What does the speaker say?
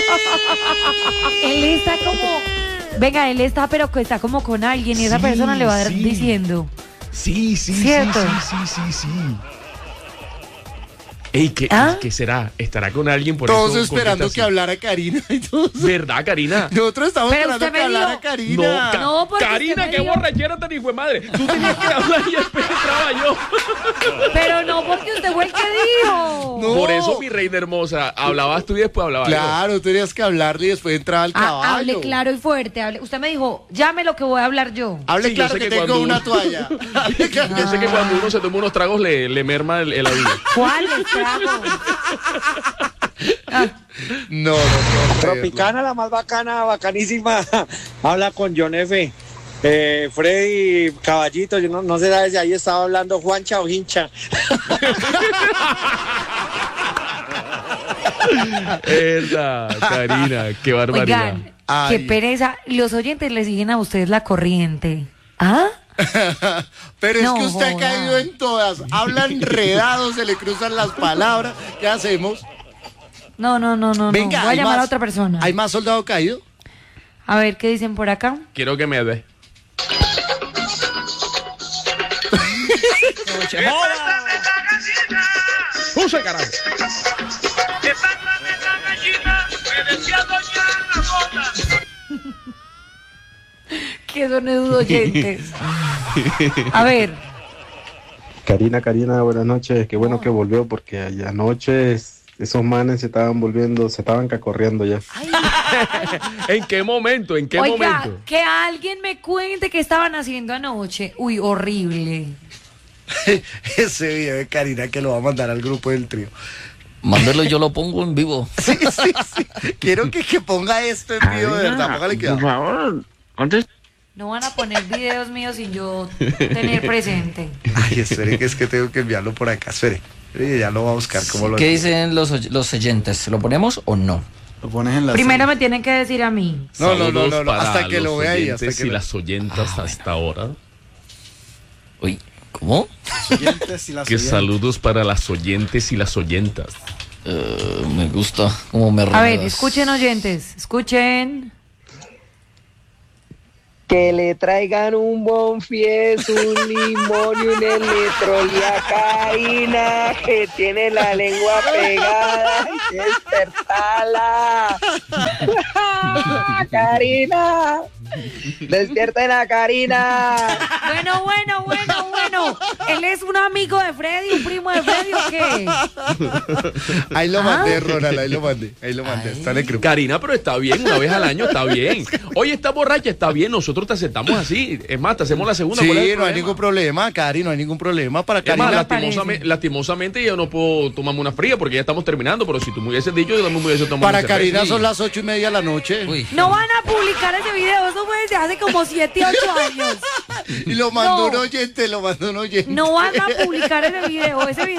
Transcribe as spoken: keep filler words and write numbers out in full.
Él está como, venga, él está, pero que está como con alguien y esa Sí, persona le va sí. diciendo. Sí, sí, sí, ¿Cierto? sí, sí, sí, sí. Ey, ¿qué, ¿Ah? ¿qué será? ¿Estará con alguien por Todos eso? esperando contesta que así? hablara Karina y todos. ¿Verdad, Karina? Nosotros estamos Pero esperando usted que me hablara dijo- Karina. No, Ca- No, porque Karina, usted me qué dijo- borrachera tan hijo de madre. Tú tenías que hablar y después entraba yo. Pero no, porque usted fue el que dijo. No. Por eso, mi reina hermosa, hablabas tú y después hablaba yo. Claro, tenías que hablarle y después entraba el Ah, caballo. hable claro y fuerte. Hable. Usted me dijo, llame lo que voy a hablar yo. Hable Sí, yo claro sé que, que tengo cuando una uno- toalla. Hable claro. Yo sé que cuando uno se toma unos tragos le, le merma el, el audio. ¿Cuál estrago? No, no, no. Tropicana, la más bacana, bacanísima. Habla con John F. Eh, Freddy Caballito, yo no, no sé si ahí estaba hablando Juancha o Hincha. Verdad, Karina, qué barbaridad. Oigan, Ay. qué pereza. Los oyentes le siguen a ustedes la corriente. ¿Ah? Pero es No que usted ha joda. caído en todas. Habla enredado, se le cruzan las palabras. ¿Qué hacemos? No, no, no, no. Venga, no. Voy a hay llamar más. a otra persona. ¿Hay más soldado caído? A ver, ¿qué dicen por acá? Quiero que me dé. ¡Puse, carajo! ¿Qué son esos oyentes? A ver. Karina, Karina, buenas noches. Qué bueno que volvió porque allá anoche es- esos manes se estaban volviendo, se estaban cacorreando ya. ¿En qué momento? ¿En qué Oiga, momento? que alguien me cuente qué estaban haciendo anoche. Uy, horrible. Ese video de Karina que lo va a mandar al grupo del trío. Mándelo, yo lo pongo en vivo. Sí, sí, sí. Quiero que, que ponga esto en vivo de verdad. Póngale Por cuidado. favor, contesta. No van a poner videos míos sin yo tener presente. Ay, espere, que es que tengo que enviarlo por acá. Espere. Espere, ya lo va a buscar. ¿Cómo lo ¿Qué dicen los, oy- los oyentes? ¿Lo ponemos o no? Lo pones en la Primero me tienen que decir a mí. No, no, no, Saludos no, no, para hasta que los lo vea ahí, oyentes hasta que y lo- las oyentas hasta ahora. Uy, ¿cómo? oyentes y las Que oyentes. saludos para las oyentes y las oyentas. Eh, me gusta cómo me A ver, remuevas. escuchen oyentes, escuchen. Que le traigan un bonfies, un limón y un electroliacaína, que tiene la lengua pegada y que despertala. Karina, despierten a Karina. Bueno, bueno, bueno, bueno. ¿Él es un amigo de Freddy, un primo de Freddy o qué? Ahí lo Ah. mandé, Ronald, ahí lo mandé. Ahí lo mandé. Está en el grupo. Karina, pero está bien, una vez al año está bien. Oye, está borracha, está bien, nosotros te aceptamos así. Es más, te hacemos la segunda. Sí, ¿cuál es el no hay problema? ningún problema, Cari, no hay ningún problema. Para Es más, Karina. lastimosamente, lastimosamente yo no puedo tomarme una fría porque ya estamos terminando, pero si tú me hubieses dicho, yo también me hubiese tomado Para una cerveza. Karina son las ocho y media de la noche. Uy, No van a publicar ese video, eso fue desde hace como siete, ocho años. Y lo mandó No. un oyente, lo mandó un oyente. No van a publicar ese video, ese video